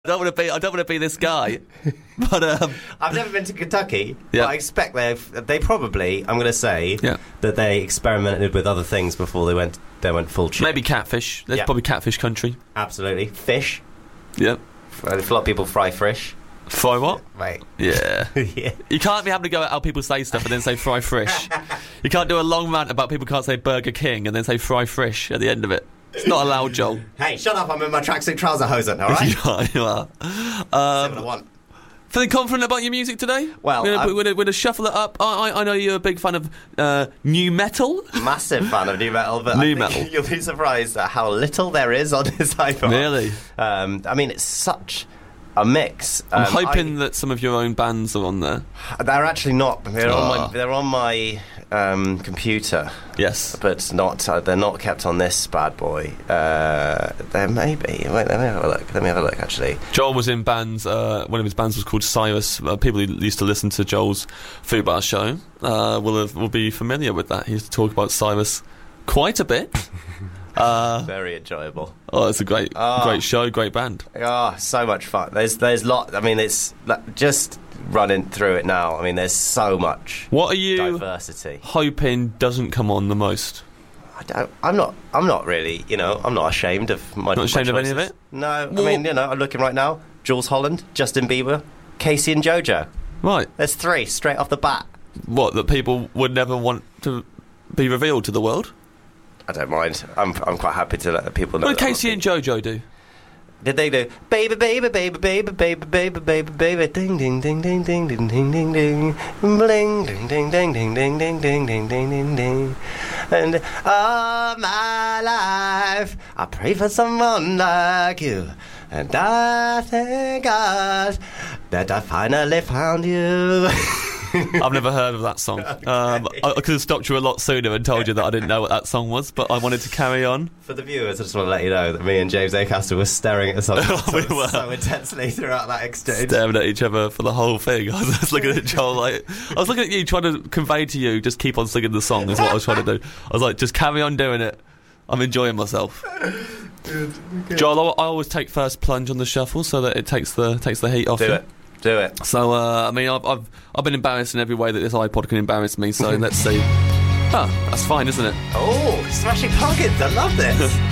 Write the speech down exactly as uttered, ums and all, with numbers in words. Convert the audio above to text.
I don't want to be. I don't want to be this guy, but um, I've never been to Kentucky. Yeah. But I expect they they probably. I'm going to say Yeah. that they experimented with other things before they went. They went full chip. maybe catfish. There's Yeah. probably catfish country. Absolutely, fish. Yep. A lot of people fry fish. Fry what? Right. Yeah. Yeah. You can't be having to go at how people say stuff and then say fry fish. You can't do a long rant about people can't say Burger King and then say fry fish at the end of it. It's not allowed, Joel. Hey, shut up! I'm in my tracksuit trouser hosen. All right. You are. You are. That's what I Um, want. feeling confident about your music today? Well, we're I'm- gonna, we're gonna, we're gonna shuffle it up. I, I, I know you're a big fan of uh, new metal. Massive fan of new metal, but New I think metal. you'll be surprised at how little there is on this iPod. Really? Um, I mean, it's such a mix. I'm Um, hoping that some of your own bands are on there. I, they're actually not. They're on Ah. my. They're on my um, computer, Yes. but not. Uh, they're not kept on this bad boy. Uh, there may be. Wait, let me have a look. Let me have a look. Actually, Joel was in bands. Uh, one of his bands was called Cyrus. Uh, people who used to listen to Joel's Food Bar show uh, will have, will be familiar with that. He used to talk about Cyrus quite a bit. Uh, very enjoyable. oh, it's a great, Ah. great show, great band. Oh, so much fun. There's, there's lot. I mean, it's like, just running through it now. I mean, there's so much What are you diversity. hoping doesn't come on the most? I don't, I'm not. I'm not really. You know, I'm not ashamed of my. Not ashamed my of any of choices. it? No, Well- I mean, you know, I'm looking right now. Jules Holland, Justin Bieber, Casey and JoJo. Right. There's three straight off the bat. What, that people would never want to be revealed to the world? I don't mind. I'm. I'm quite happy to let the people know. What did that I'm Casey not- and JoJo do? Did they do baby, baby, baby, baby, baby, baby, baby, baby, ding, ding, ding, ding, ding, ding, ding, ding, ding, bling, ding, ding, ding, ding, ding, ding, ding, ding, ding, ding, ding, and all my life I pray for someone like you, and I thank God that I finally found you. I've never heard of that song. Um, I, I could have stopped you a lot sooner and told you that I didn't know what that song was, but I wanted to carry on. For the viewers, I just want to let you know that me and James Acaster were staring at something We so, were. so intensely throughout that exchange. Staring at each other for the whole thing. I was just looking at Joel like... I was looking at you trying to convey to you, just keep on singing the song is what I was trying to do. I was like, just carry on doing it. I'm enjoying myself. Good, good. Joel, I I always take first plunge on the shuffle so that it takes the takes the heat off Do you. it. Do it. So, uh, I mean, I've, I've I've been embarrassed in every way that this iPod can embarrass me, so let's see. Oh, that's fine, isn't it? Oh, Smashing Pumpkins, I love this.